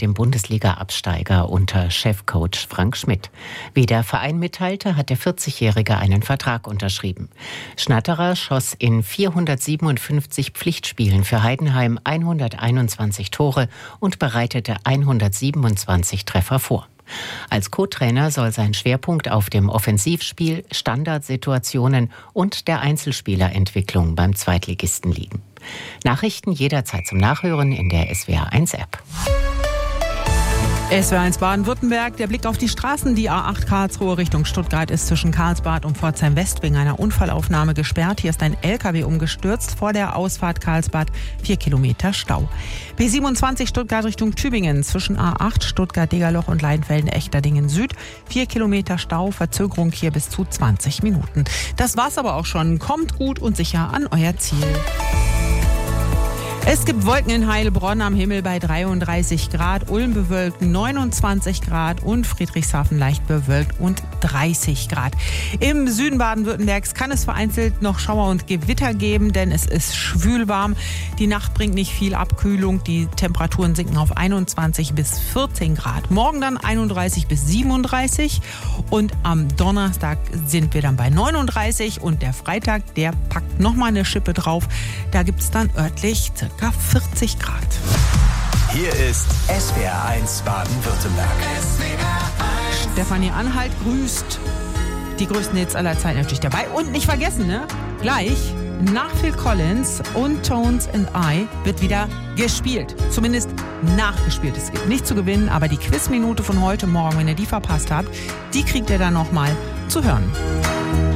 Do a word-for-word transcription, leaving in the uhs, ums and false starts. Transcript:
dem Bundesliga-Absteiger unter Chefcoach Frank Schmidt. Wie der Verein mitteilte, hat der vierzigjährige einen Vertrag unterschrieben. Schnatterer schoss in vierhundertsiebenundfünfzig Pflichtspielen für Heidenheim hunderteinundzwanzig Tore und bereitete hundertsiebenundzwanzig Treffer vor. Als Co-Trainer soll sein Schwerpunkt auf dem Offensivspiel, Standardsituationen und der Einzelspielerentwicklung beim Zweitligisten liegen. Nachrichten jederzeit zum Nachhören in der S W R eins App. S W R eins Baden-Württemberg, der Blick auf die Straßen. Die A acht Karlsruhe Richtung Stuttgart ist zwischen Karlsbad und Pforzheim West wegen einer Unfallaufnahme gesperrt. Hier ist ein L K W umgestürzt. Vor der Ausfahrt Karlsbad vier Kilometer Stau. B siebenundzwanzig Stuttgart Richtung Tübingen zwischen A acht Stuttgart-Degerloch und Leinfelden-Echterdingen Süd. vier Kilometer Stau, Verzögerung hier bis zu zwanzig Minuten. Das war's aber auch schon. Kommt gut und sicher an euer Ziel. Es gibt Wolken in Heilbronn am Himmel bei dreiunddreißig Grad, Ulm bewölkt neunundzwanzig Grad und Friedrichshafen leicht bewölkt und dreißig Grad. Im Süden Baden-Württembergs kann es vereinzelt noch Schauer und Gewitter geben, denn es ist schwül warm. Die Nacht bringt nicht viel Abkühlung, die Temperaturen sinken auf einundzwanzig bis vierzehn Grad. Morgen dann einunddreißig bis siebenunddreißig und am Donnerstag sind wir dann bei neununddreißig und der Freitag, der packt nochmal eine Schippe drauf. Da gibt es dann örtlich circa vierzig Grad. Hier ist S W R eins Baden-Württemberg. Stefanie Anhalt grüßt. Die größten Hits aller Zeiten natürlich dabei. Und nicht vergessen, ne? Gleich nach Phil Collins und Tones and I wird wieder gespielt. Zumindest nachgespielt. Es gibt nicht zu gewinnen, aber die Quizminute von heute Morgen, wenn ihr die verpasst habt, die kriegt ihr dann nochmal zu hören.